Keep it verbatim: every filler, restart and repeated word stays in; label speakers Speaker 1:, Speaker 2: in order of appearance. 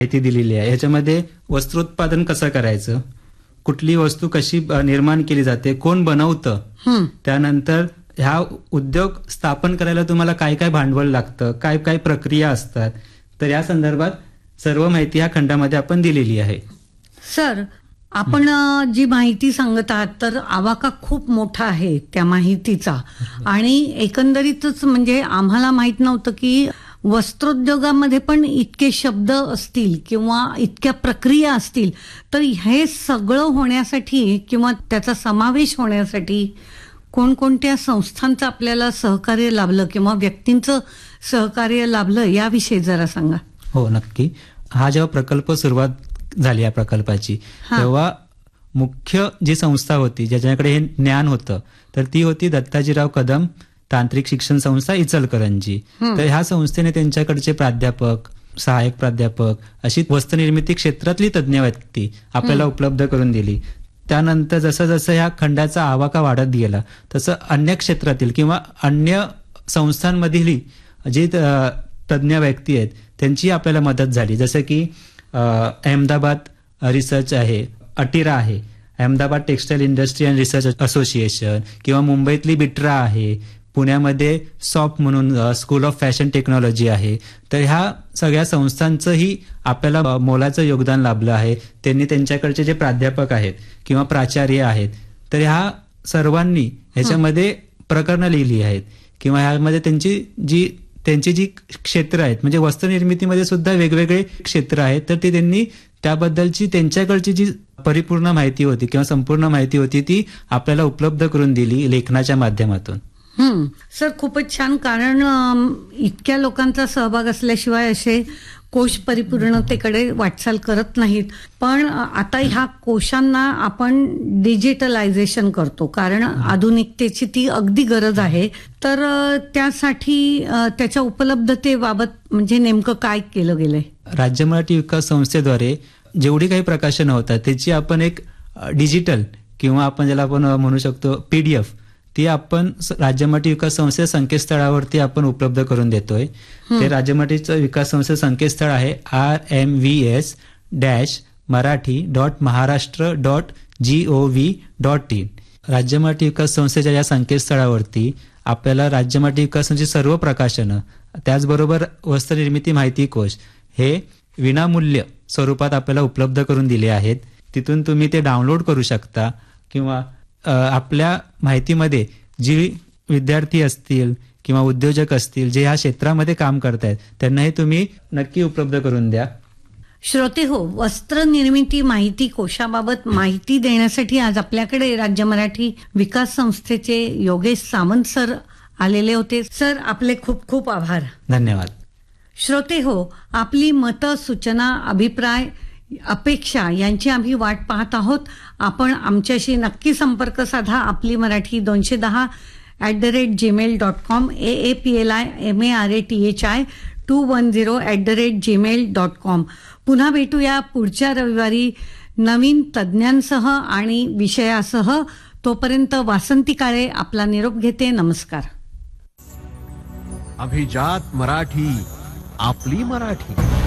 Speaker 1: माहिती दिलेली आहे. याच्यामध्ये वस्त्रोत्पादन कसं करायचं, कुठली वस्तू कशी निर्माण केली जाते, कोण बनवतं, त्यानंतर ह्या उद्योग स्थापन करायला तुम्हाला काय काय भांडवल लागतं, काय काय प्रक्रिया असतात, तर या संदर्भात सर्व माहिती ह्या खंडामध्ये आपण दिलेली आहे.
Speaker 2: सर, आपण जी माहिती सांगत आहात तर आवाका खूप मोठा आहे त्या माहितीचा, आणि एकंदरीतच म्हणजे आम्हाला माहित नव्हतं की वस्त्रोद्योगामध्ये पण इतके शब्द असतील किंवा इतक्या प्रक्रिया असतील. तर हे सगळं होण्यासाठी किंवा त्याचा समावेश होण्यासाठी कोणकोणत्या संस्थांचं आपल्याला सहकार्य लाभलं किंवा व्यक्तींचं सहकार्य लाभलं याविषयी जरा सांगा.
Speaker 1: हो, नक्की. हा जेव्हा प्रकल्प सुरुवात झाली या प्रकल्पाची, तेव्हा मुख्य जी संस्था होती ज्याच्याकडे हे ज्ञान होतं तर ती होती दत्ताजीराव कदम तांत्रिक शिक्षण संस्था इचलकरंजी. तर ह्या संस्थेने त्यांच्याकडचे प्राध्यापक, सहाय्यक प्राध्यापक अशी वस्त्रनिर्मिती क्षेत्रातली तज्ज्ञ व्यक्ती आपल्याला उपलब्ध करून दिली. त्यानंतर जसं जसं ह्या खंडाचा आवाका वाढत गेला तसं अन्य क्षेत्रातील किंवा अन्य संस्थांमधील जी तज्ज्ञ व्यक्ती आहेत त्यांची आपल्याला मदत झाली. जसं की अहमदाबाद रिसर्च आहे, अटिरा आहे, Ahmedabad textile industry and research association, किंवा मुंबईतली बिट्रा आहे, पुण्यामध्ये सॉप म्हणून स्कूल ऑफ फॅशन टेक्नॉलॉजी आहे. तर ह्या सगळ्या संस्थांचंही आपल्याला मोलाचं योगदान लाभलं आहे. त्यांनी त्यांच्याकडचे जे प्राध्यापक आहेत किंवा प्राचार्य आहेत तर ह्या सर्वांनी ह्याच्यामध्ये प्रकरणं लिहिली आहेत किंवा ह्यामध्ये त्यांची जी त्यांची जी क्षेत्र आहेत म्हणजे वस्त्रनिर्मितीमध्ये सुद्धा वेगवेगळे क्षेत्र आहेत तर ते त्यांनी त्याबद्दलची त्यांच्याकडची जी परिपूर्ण माहिती होती किंवा संपूर्ण माहिती होती ती आपल्याला उपलब्ध करून दिली लेखनाच्या माध्यमातून.
Speaker 2: हम्म सर, खूपच छान. कारण इतक्या लोकांचा सहभाग असल्याशिवाय असे कोश परिपूर्णतेकडे वाटचाल करत नाहीत. पण आता ह्या कोशांना आपण डिजिटलायझेशन करतो कारण आधुनिकतेची ती अगदी गरज आहे. तर त्यासाठी त्याच्या उपलब्धतेबाबत म्हणजे नेमकं काय केलं गेलंय?
Speaker 1: राज्य मराठी विकास संस्थेद्वारे जेवढी काही प्रकाशनं होतात त्याची आपण एक डिजिटल किंवा आपण ज्याला आपण म्हणू शकतो पीडीएफ ती आपण राज्य मराठी विकास संस्थे संकेतस्थळावरती आपण उपलब्ध करून देतोय. ते राज्य मराठी विकास संस्थे संकेतस्थळ आहे R M V S dash Marathi dot Maharashtra dot G O V dot in. राज्य मराठी विकास संस्थेच्या या संकेतस्थळावरती आपल्याला राज्य मराठी विकास संस्थेची सर्व प्रकाशनं त्याचबरोबर वस्त्रनिर्मिती माहिती कोश हे विनामूल्य स्वरूपात आपल्याला उपलब्ध करून दिले आहेत. तिथून तुम्ही ते डाउनलोड करू शकता किंवा आपल्या माहितीमध्ये जी विद्यार्थी असतील किंवा उद्योजक असतील जे ह्या क्षेत्रामध्ये काम करतायत त्यांनाही तुम्ही नक्की उपलब्ध करून द्या.
Speaker 2: श्रोते हो, वस्त्र निर्मिती माहिती कोशाबाबत माहिती देण्यासाठी आज आपल्याकडे राज्य मराठी विकास संस्थेचे योगेश सामंत सर आलेले होते. सर, आपले खूप खूप आभार.
Speaker 1: धन्यवाद.
Speaker 2: श्रोते हो, आपली मतं, सूचना, अभिप्राय, अपेक्षा यांची आम्ही वाट पाहत आहोत. आपण आमच्याशी नक्की संपर्क साधा. आपली मराठी दोनशे दहा at the rate Gmail dot com, A A P L I M A R A T H I to one zero at the rate Gmail dot com. पुन्हा भेटूया पुढच्या रविवारी नवीन तज्ज्ञांसह आणि विषयासह. तोपर्यंत वासंती काळे आपला निरोप घेते. नमस्कार.
Speaker 3: अभिजात मराठी, आपली मराठी.